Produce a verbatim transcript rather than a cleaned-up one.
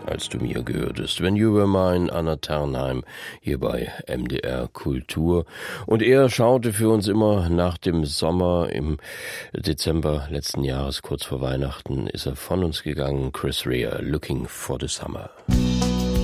als du mir gehörtest. When You Were Mine, Anna Ternheim, hier bei M D R Kultur. Und er schaute für uns immer nach dem Sommer. Im Dezember letzten Jahres, kurz vor Weihnachten, ist er von uns gegangen. Chris Rea, Looking for the Summer.